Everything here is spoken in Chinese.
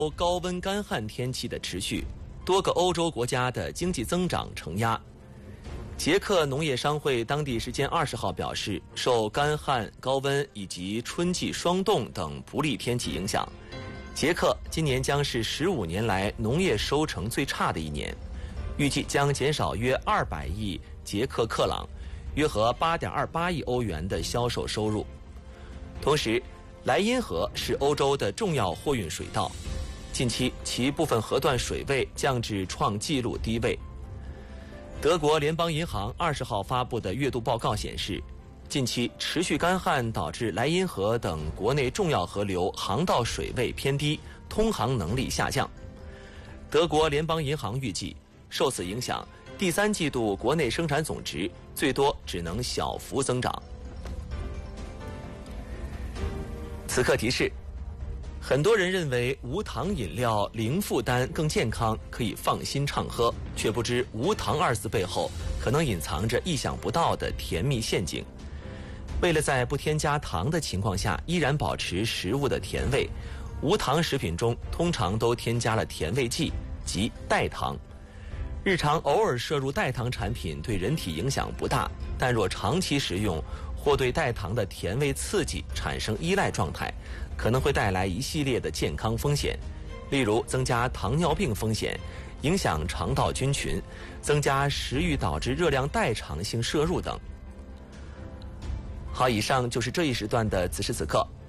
高温干旱天气的持续，多个欧洲国家的经济增长承压。捷克农业商会当地时间20号表示，受干旱、高温以及春季霜冻等不利天气影响，捷克今年将是15年来农业收成最差的一年，预计将减少约200亿捷克克朗，约合8.28亿欧元的销售收入。同时，莱茵河是欧洲的重要货运水道，近期其部分河段水位降至创纪录低位。德国联邦银行20号发布的月度报告显示，近期持续干旱导致莱茵河等国内重要河流航道水位偏低，通航能力下降。德国联邦银行预计，受此影响，第3季度国内生产总值最多只能小幅增长。此刻提示：很多人认为无糖饮料零负担更健康，可以放心畅喝，却不知无糖2字背后可能隐藏着意想不到的甜蜜陷阱。为了在不添加糖的情况下依然保持食物的甜味，无糖食品中通常都添加了甜味剂及代糖。日常偶尔摄入代糖产品对人体影响不大，但若长期食用或对代糖的甜味刺激产生依赖状态，可能会带来一系列的健康风险，例如增加糖尿病风险，影响肠道菌群，增加食欲导致热量代偿性摄入等。好，以上就是这一时段的此时此刻。